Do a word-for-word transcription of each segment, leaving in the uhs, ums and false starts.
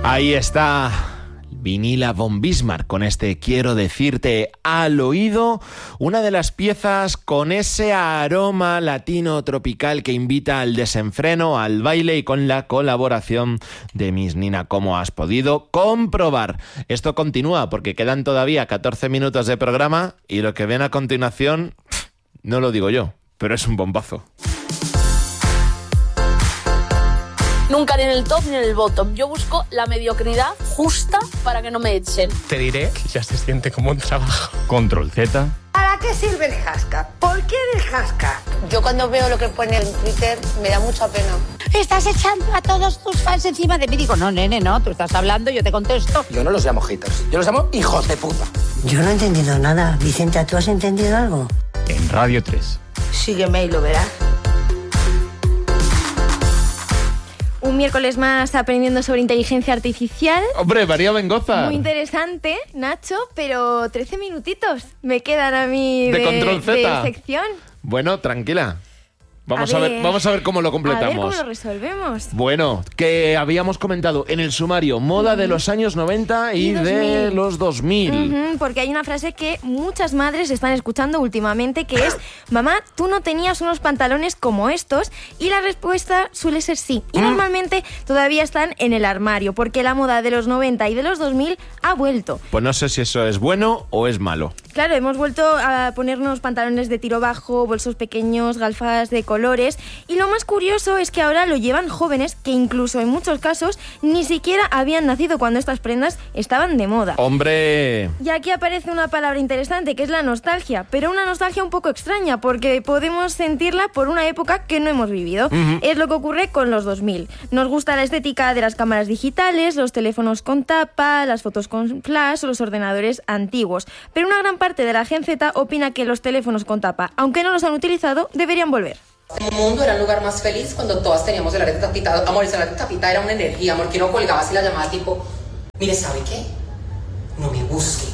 Ahí está Vinila von Bismarck con este Quiero decirte al oído, una de las piezas con ese aroma latino tropical que invita al desenfreno, al baile, y con la colaboración de Miss Nina, como has podido comprobar. Esto continúa porque quedan todavía catorce minutos de programa y lo que ven a continuación, no lo digo yo, pero es un bombazo. Nunca ni en el top ni en el bottom. Yo busco la mediocridad justa para que no me echen. Te diré que ya se siente como un trabajo. Control Z. ¿Para qué sirve el hashtag? ¿Por qué el hashtag? Yo cuando veo lo que pone en Twitter me da mucha pena. Estás echando a todos tus fans encima de mí. Digo, no, nene, no, tú estás hablando, yo te contesto. Yo no los llamo haters, yo los llamo hijos de puta. Yo no he entendido nada. Vicente, ¿tú has entendido algo? En Radio tres. Sígueme y lo verás. Un miércoles más aprendiendo sobre inteligencia artificial. Hombre, María Mengoza. Muy interesante, Nacho, pero trece minutitos me quedan a mí de, de Control Z. de sección. Bueno, tranquila. Vamos a, a ver, ver, vamos a ver cómo lo completamos. A ver cómo lo resolvemos. Bueno, que habíamos comentado en el sumario moda uh-huh. de los años noventa y, y de los dos mil. Uh-huh, porque hay una frase que muchas madres están escuchando últimamente, que es: mamá, ¿tú no tenías unos pantalones como estos? Y la respuesta suele ser sí. Y uh-huh. normalmente todavía están en el armario, porque la moda de los noventa y de los dos mil ha vuelto. Pues no sé si eso es bueno o es malo. Claro, hemos vuelto a ponernos pantalones de tiro bajo, bolsos pequeños, gafas de colores, y lo más curioso es que ahora lo llevan jóvenes que incluso en muchos casos ni siquiera habían nacido cuando estas prendas estaban de moda. ¡Hombre! Y aquí aparece una palabra interesante, que es la nostalgia, pero una nostalgia un poco extraña, porque podemos sentirla por una época que no hemos vivido. Uh-huh. Es lo que ocurre con los dos mil. Nos gusta la estética de las cámaras digitales, los teléfonos con tapa, las fotos con flash o los ordenadores antiguos, pero una gran parte parte de la Gen Z opina que los teléfonos con tapa, aunque no los han utilizado, deberían volver. El mundo era el lugar más feliz cuando todas teníamos el arete tapita. Amor, el arete tapita era una energía, amor, que no colgaba así la llamada tipo, mire, ¿sabe qué? No me busque.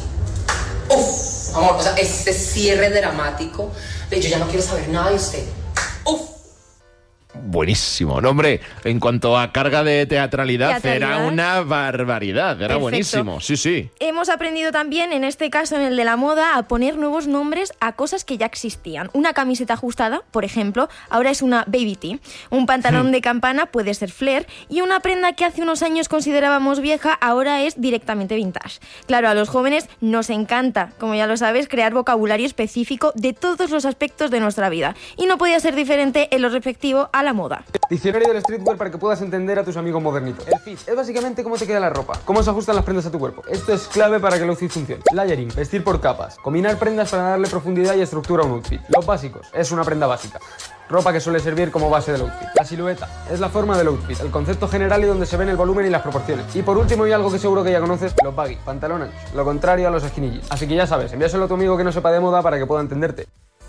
Uf, amor, o sea, ese cierre dramático de yo ya no quiero saber nada de usted. Uf. Buenísimo, no, hombre, en cuanto a carga de teatralidad, teatralidad. Era una barbaridad, era Perfecto. Buenísimo, sí, sí. Hemos aprendido también, en este caso, en el de la moda, a poner nuevos nombres a cosas que ya existían. Una camiseta ajustada, por ejemplo, ahora es una baby tee. Un pantalón hmm. de campana puede ser flare, y una prenda que hace unos años considerábamos vieja, ahora es directamente vintage. Claro, a los jóvenes nos encanta, como ya lo sabes, crear vocabulario específico de todos los aspectos de nuestra vida, y no podía ser diferente en lo respectivo a la moda. Diccionario del streetwear para que puedas entender a tus amigos modernitos. El fit es básicamente cómo te queda la ropa, cómo se ajustan las prendas a tu cuerpo. Esto es clave para que el outfit funcione. Layering, vestir por capas, combinar prendas para darle profundidad y estructura a un outfit. Los básicos, es una prenda básica. Ropa que suele servir como base del outfit. La silueta es la forma del outfit, el concepto general y donde se ven el volumen y las proporciones. Y por último, y algo que seguro que ya conoces, los baggy, pantalones, lo contrario a los skinny jeans. Así que ya sabes, envíaselo a tu amigo que no sepa de moda para que pueda entenderte.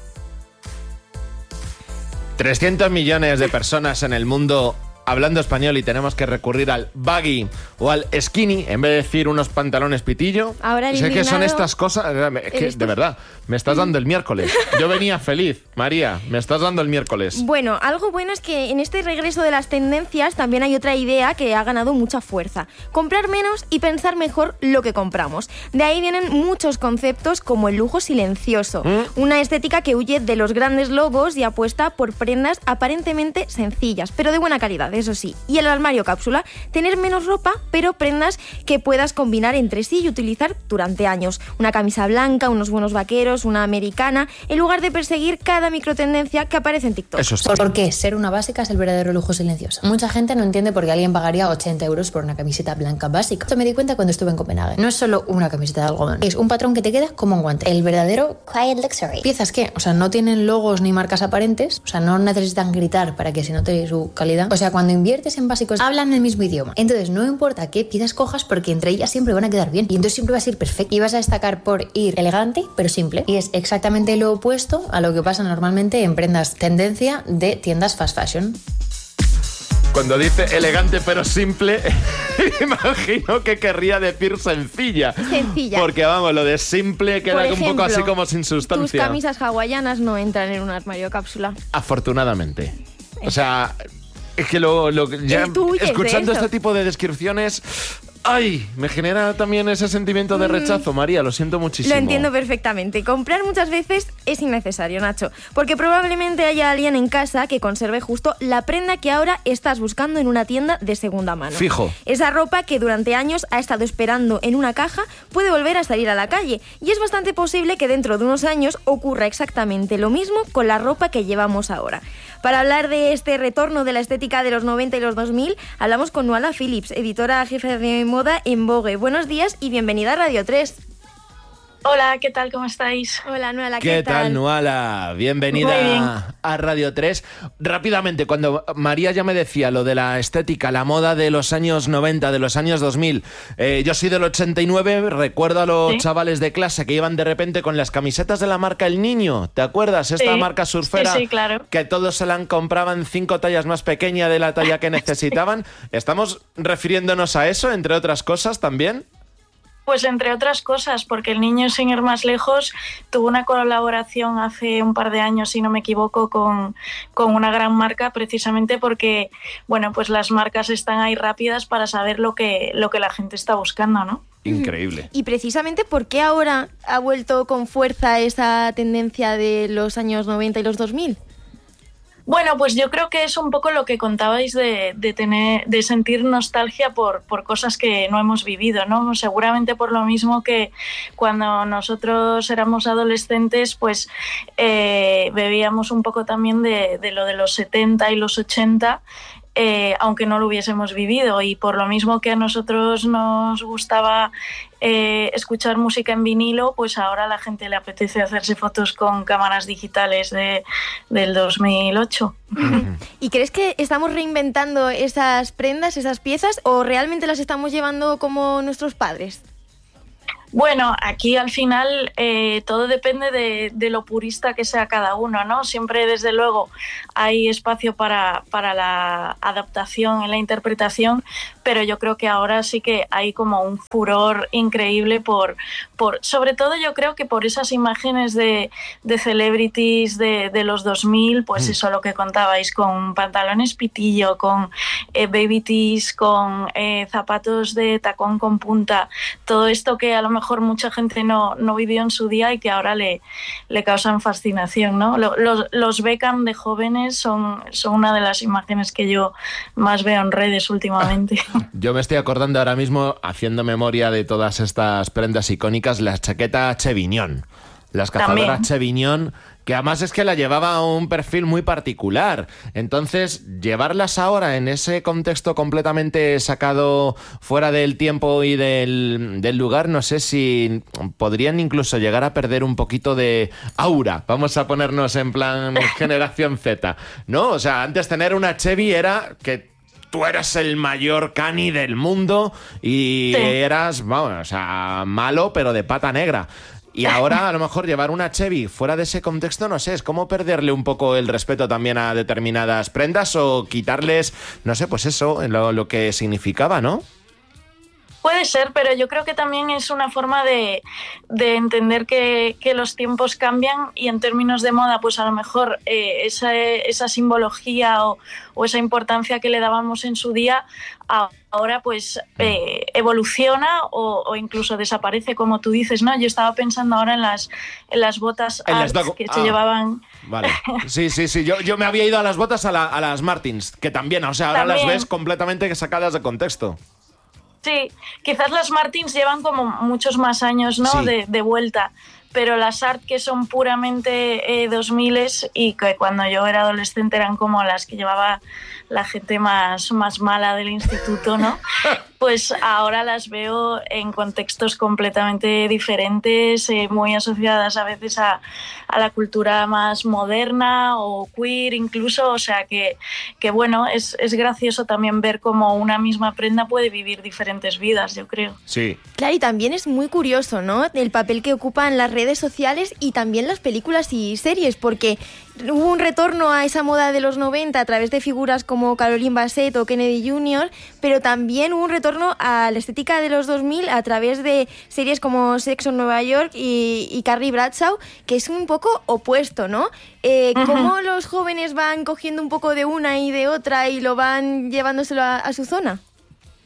trescientos millones de personas en el mundo hablando español y tenemos que recurrir al baggy o al skinny en vez de decir unos pantalones pitillo. Ahora el sé que son indignado... estas cosas, es que de verdad, me estás dando el miércoles. Yo venía feliz, María, me estás dando el miércoles. Bueno, algo bueno es que en este regreso de las tendencias también hay otra idea que ha ganado mucha fuerza: comprar menos y pensar mejor lo que compramos. De ahí vienen muchos conceptos como el lujo silencioso, ¿Mm? una estética que huye de los grandes logos y apuesta por prendas aparentemente sencillas, pero de buena calidad, eso sí. Y el armario cápsula, tener menos ropa, pero prendas que puedas combinar entre sí y utilizar durante años. Una camisa blanca, unos buenos vaqueros, una americana, en lugar de perseguir cada microtendencia que aparece en TikTok. Eso está. ¿Por qué ser una básica es el verdadero lujo silencioso? Mucha gente no entiende por qué alguien pagaría ochenta euros por una camiseta blanca básica. Esto me di cuenta cuando estuve en Copenhague. No es solo una camiseta de algodón, es un patrón que te queda como un guante. El verdadero quiet luxury. Piezas que, o sea, no tienen logos ni marcas aparentes, o sea, no necesitan gritar para que se note su calidad. O sea, cuando inviertes en básicos, hablan el mismo idioma. Entonces, no importa qué piezas cojas, porque entre ellas siempre van a quedar bien. Y entonces siempre vas a ir perfecto. Y vas a destacar por ir elegante, pero simple. Y es exactamente lo opuesto a lo que pasa normalmente en prendas tendencia de tiendas fast fashion. Cuando dice elegante pero simple, imagino que querría decir sencilla. Sencilla. Porque vamos, lo de simple queda Por ejemplo, un poco así como sin sustancia. Tus camisas hawaianas no entran en un armario cápsula. Afortunadamente. O sea, es que lo, lo ya escuchando este tipo de descripciones, Ay, me genera también ese sentimiento de rechazo, María, lo siento muchísimo. Lo entiendo perfectamente. Comprar muchas veces es innecesario, Nacho, porque probablemente haya alguien en casa que conserve justo la prenda que ahora estás buscando en una tienda de segunda mano. Fijo. Esa ropa que durante años ha estado esperando en una caja puede volver a salir a la calle, y es bastante posible que dentro de unos años ocurra exactamente lo mismo con la ropa que llevamos ahora. Para hablar de este retorno de la estética de los noventa y los dos mil, hablamos con Nuala Phillips, editora jefe de moda en Vogue. Buenos días y bienvenida a Radio tres. Hola, ¿qué tal? ¿Cómo estáis? Hola, Nuala, ¿qué, ¿Qué tal, Nuala? Bienvenida a Radio tres. Rápidamente, cuando María ya me decía lo de la estética, la moda de los años noventa, de los años dos mil, eh, yo soy del ochenta y nueve, recuerdo a los ¿Sí? chavales de clase que iban de repente con las camisetas de la marca El Niño, ¿te acuerdas? Esta sí. marca surfera, sí, sí, claro. que todos se la compraban cinco tallas más pequeña de la talla que necesitaban. sí. ¿Estamos refiriéndonos a eso, entre otras cosas, también? Pues entre otras cosas, porque El Niño, sin ir más lejos, tuvo una colaboración hace un par de años, si no me equivoco, con, con una gran marca, precisamente porque, bueno, pues las marcas están ahí rápidas para saber lo que, lo que la gente está buscando, ¿no? Increíble. Y precisamente, ¿por qué ahora ha vuelto con fuerza esa tendencia de los años noventa y los dos mil? Bueno, pues yo creo que es un poco lo que contabais de, de tener, de sentir nostalgia por, por cosas que no hemos vivido, ¿no? Seguramente por lo mismo que cuando nosotros éramos adolescentes, pues eh, bebíamos un poco también de, de lo de los setenta y los ochenta, eh, aunque no lo hubiésemos vivido, y por lo mismo que a nosotros nos gustaba eh, escuchar música en vinilo, pues ahora a la gente le apetece hacerse fotos con cámaras digitales de, del dos mil ocho. ¿Y crees que estamos reinventando esas prendas, esas piezas, o realmente las estamos llevando como nuestros padres? Bueno, aquí al final eh, todo depende de, de lo purista que sea cada uno, ¿no? Siempre, desde luego, hay espacio para, para la adaptación y la interpretación, pero yo creo que ahora sí que hay como un furor increíble por, por sobre todo yo creo que por esas imágenes de, de celebrities de, de los dos mil, pues mm. eso lo que contabais, con pantalones pitillo, con eh, baby tees, con eh, zapatos de tacón con punta, todo esto que a lo mejor mucha gente no, no vivió en su día y que ahora le, le causan fascinación, ¿no? Los, los Beckham de jóvenes son, son una de las imágenes que yo más veo en redes últimamente. Yo me estoy acordando ahora mismo, haciendo memoria de todas estas prendas icónicas, la chaqueta Chevignon, las cazadoras Chevignon, que además es que la llevaba a un perfil muy particular. Entonces, llevarlas ahora en ese contexto completamente sacado fuera del tiempo y del, del lugar, no sé si podrían incluso llegar a perder un poquito de aura. Vamos a ponernos en plan generación Z, ¿no? O sea, antes tener una Chevy era que tú eras el mayor cani del mundo y sí. eras, vamos, o sea, malo, pero de pata negra. Y ahora, a lo mejor, llevar una Chevy fuera de ese contexto, no sé, es como perderle un poco el respeto también a determinadas prendas o quitarles, no sé, pues eso, lo, lo que significaba, ¿no? Puede ser, pero yo creo que también es una forma de, de entender que, que los tiempos cambian y en términos de moda, pues a lo mejor eh, esa, esa simbología o, o esa importancia que le dábamos en su día ahora pues eh, evoluciona o, o incluso desaparece, como tú dices, ¿no? Yo estaba pensando ahora en las, en las botas en Arts las que ah, se llevaban... Vale, sí, sí, sí, yo, yo me había ido a las botas a, la, a las Martins, que también, o sea, ahora también. las ves completamente sacadas de contexto. Sí, quizás las Martins llevan como muchos más años, ¿no? Sí. De, de vuelta, pero las Art que son puramente eh, dos miles y que cuando yo era adolescente eran como las que llevaba la gente más, más mala del instituto, ¿no? Pues ahora las veo en contextos completamente diferentes, eh, muy asociadas a veces a, a la cultura más moderna o queer incluso, o sea que, que bueno, es, es gracioso también ver cómo una misma prenda puede vivir diferentes vidas, yo creo. Sí. Claro, y también es muy curioso, ¿no? El papel que ocupan las redes sociales y también las películas y series, porque hubo un retorno a esa moda de los noventa a través de figuras como Caroline Bassett o Kennedy junior, pero también hubo un retorno a la estética de los dos mil a través de series como Sexo en Nueva York y, y Carrie Bradshaw, que es un poco opuesto, ¿no? Eh, uh-huh. ¿Cómo los jóvenes van cogiendo un poco de una y de otra y lo van llevándoselo a, a su zona?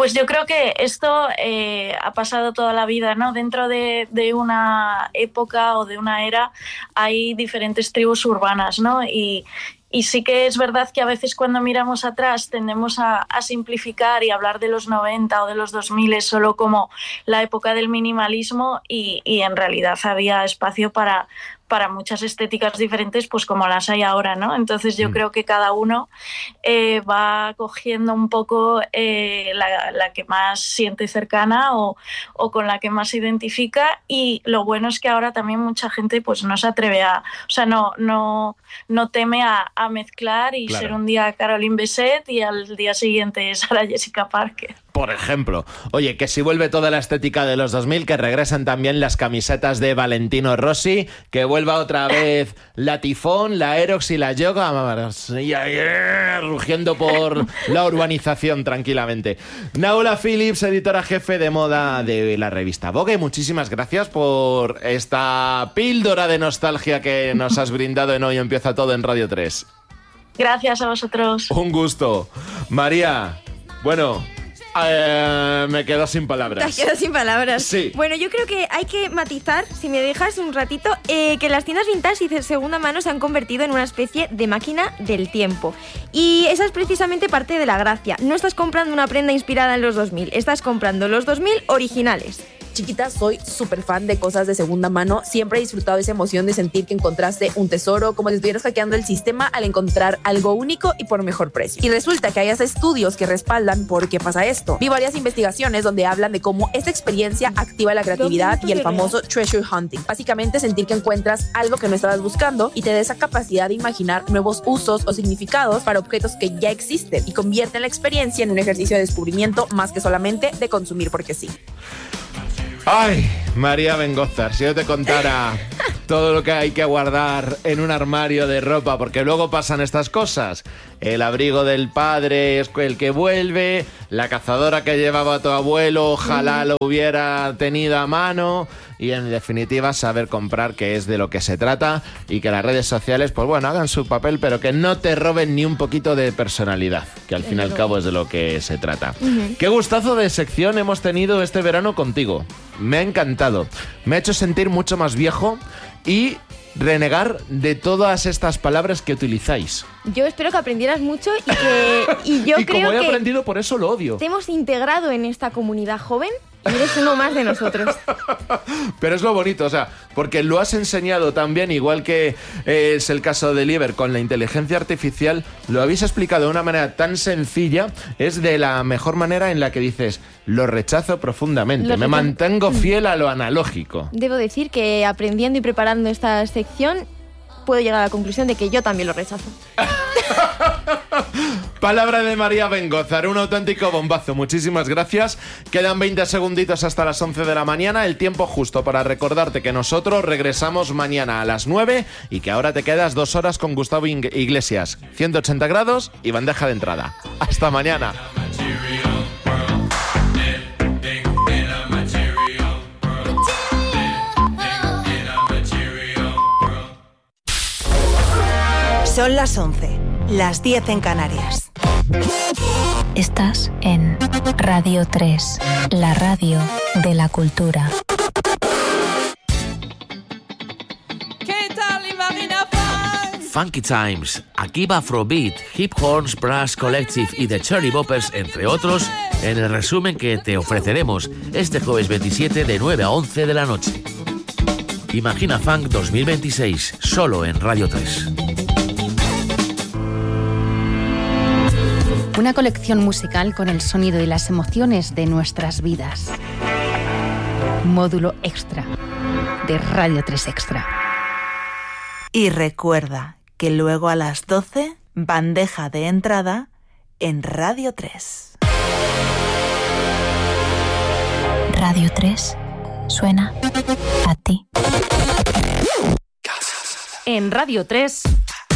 Pues yo creo que esto eh, ha pasado toda la vida, ¿no? Dentro de, de una época o de una era hay diferentes tribus urbanas, ¿no? Y, y sí que es verdad que a veces cuando miramos atrás tendemos a, a simplificar y hablar de los noventa o de los dos mil solo como la época del minimalismo y, y en realidad había espacio para... para muchas estéticas diferentes, pues como las hay ahora, ¿no? Entonces yo mm. creo que cada uno eh, va cogiendo un poco eh, la, la que más siente cercana o, o con la que más se identifica, y lo bueno es que ahora también mucha gente pues no se atreve a, o sea, no, no, no teme a, a mezclar y claro. ser un día Caroline Bessette y al día siguiente Sarah Jessica Parker. Por ejemplo. Oye, que si vuelve toda la estética de los dos mil, que regresen también las camisetas de Valentino Rossi, que vuelva otra vez la Tifón, la Aerox y la Yoga, rugiendo por la urbanización tranquilamente. Naula Phillips, editora jefe de moda de la revista Vogue, muchísimas gracias por esta píldora de nostalgia que nos has brindado en Hoy Empieza Todo en Radio tres. Gracias a vosotros. Un gusto. María, bueno... Eh, me quedo sin palabras. Te quedo sin palabras. Sí. Bueno, yo creo que hay que matizar, si me dejas un ratito, eh, que las tiendas vintage y de segunda mano se han convertido en una especie de máquina del tiempo. Y esa es precisamente parte de la gracia. No estás comprando una prenda inspirada en los dos mil, estás comprando los dos mil originales. Chiquita, soy súper fan de cosas de segunda mano. Siempre he disfrutado esa emoción de sentir que encontraste un tesoro, como si estuvieras hackeando el sistema al encontrar algo único y por mejor precio. Y resulta que hay hasta estudios que respaldan por qué pasa esto. Vi varias investigaciones donde hablan de cómo esta experiencia activa la creatividad y el famoso treasure hunting. Básicamente sentir que encuentras algo que no estabas buscando y te da esa capacidad de imaginar nuevos usos o significados para objetos que ya existen y convierte la experiencia en un ejercicio de descubrimiento más que solamente de consumir porque sí. Ay, María Bengózar, si yo te contara todo lo que hay que guardar en un armario de ropa, porque luego pasan estas cosas. El abrigo del padre es el que vuelve, la cazadora que llevaba tu abuelo, ojalá lo hubiera tenido a mano, y en definitiva saber comprar, que es de lo que se trata, y que las redes sociales, pues bueno, hagan su papel, pero que no te roben ni un poquito de personalidad, que al fin y al cabo es de lo que se trata. Uh-huh. Qué gustazo de sección hemos tenido este verano contigo. Me ha encantado. Me ha hecho sentir mucho más viejo y renegar de todas estas palabras que utilizáis. Yo espero que aprendieras mucho y que y yo y creo como he que aprendido, por eso lo odio. Te hemos integrado en esta comunidad joven y eres uno más de nosotros. Pero es lo bonito, o sea, porque lo has enseñado también, igual que eh, es el caso de Lieber con la inteligencia artificial, lo habéis explicado de una manera tan sencilla, es de la mejor manera en la que dices, lo rechazo profundamente, lo me mantengo fiel a lo analógico. Debo decir que aprendiendo y preparando esta sección, puedo llegar a la conclusión de que yo también lo rechazo. Palabra de María Bengózar, un auténtico bombazo. Muchísimas gracias. Quedan veinte segunditos hasta las once de la mañana, el tiempo justo para recordarte que nosotros regresamos mañana a las nueve y que ahora te quedas dos horas con Gustavo Iglesias, ciento ochenta grados y bandeja de entrada. Hasta mañana. Son las once, las diez en Canarias. Estás en Radio tres, la radio de la cultura. ¿Qué tal, Imagina Fans? Funky Times, Akiba Afrobeat, Hip Horns Brass Collective y The Cherry Boppers, entre otros, en el resumen que te ofreceremos este jueves veintisiete de nueve a once de la noche. Imagina Funk dos mil veintiséis, solo en Radio tres. Una colección musical con el sonido y las emociones de nuestras vidas. Módulo extra de Radio tres Extra. Y recuerda que luego a las doce, bandeja de entrada en Radio tres. Radio tres suena a ti. En Radio tres...